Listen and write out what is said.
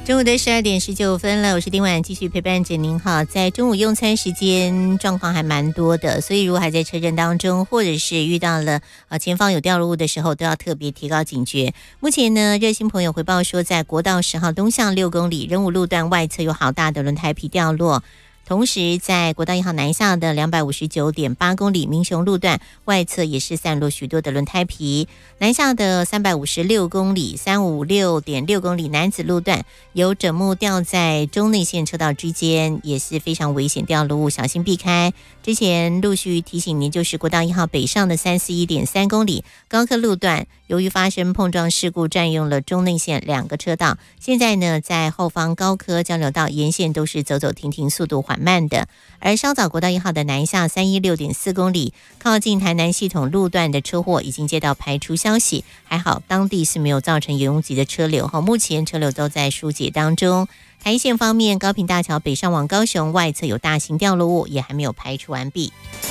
中午的12:19了，我是丁婉，继续陪伴着您哈。在中午用餐时间状况还蛮多的，所以如果还在车阵当中，或者是遇到了前方有掉落物的时候，都要特别提高警觉。目前呢，热心朋友回报说，在国道10号东向6公里仁武路段外侧有好大的轮胎皮掉落。同时，在国道1号南下的259.8公里民雄路段外侧也是散落许多的轮胎皮。南下的356公里356.6公里南子路段有整木掉在中内线车道之间，也是非常危险掉落物，小心避开。之前陆续提醒您，就是国道1号北上的341.3公里高科路段，由于发生碰撞事故，占用了中内线2个车道。现在呢，在后方高科交流道沿线都是走走停停，速度缓慢的。而稍早国道1号的南下316.4公里靠近台南系统路段的车祸已经接到排除消息，还好当地是没有造成拥挤的车流，目前车流都在疏解当中。台线方面，高屏大桥北上往高雄外侧有大型掉落物，也还没有排除完毕。